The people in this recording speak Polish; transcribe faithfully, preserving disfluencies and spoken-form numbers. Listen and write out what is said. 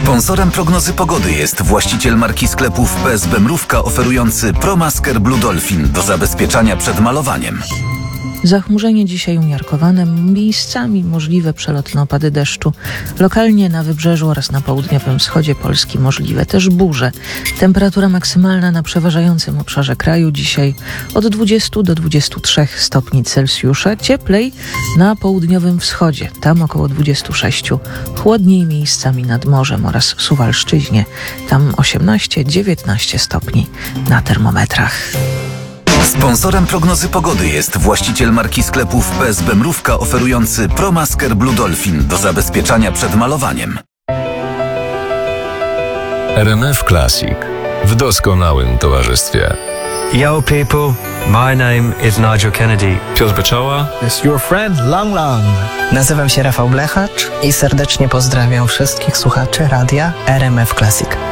Sponsorem prognozy pogody jest właściciel marki sklepów P S B Mrówka oferujący ProMasker Blue Dolphin do zabezpieczania przed malowaniem. Zachmurzenie dzisiaj umiarkowane, miejscami możliwe przelotne opady deszczu. Lokalnie na wybrzeżu oraz na południowym wschodzie Polski możliwe też burze. Temperatura maksymalna na przeważającym obszarze kraju dzisiaj od dwudziestu do dwudziestu trzech stopni Celsjusza. Cieplej na południowym wschodzie, tam około dwudziestu sześciu. Chłodniej miejscami nad morzem oraz w Suwalszczyźnie, tam osiemnaście do dziewiętnastu stopni na termometrach. Sponsorem prognozy pogody jest właściciel marki sklepów P S B Mrówka oferujący ProMasker Blue Dolphin do zabezpieczania przed malowaniem. R M F Classic w doskonałym towarzystwie. Yo people, my name is Nigel Kennedy. Piotr Beczoła. It's your friend Lang Lang. Nazywam się Rafał Blechacz i serdecznie pozdrawiam wszystkich słuchaczy radia R M F Classic.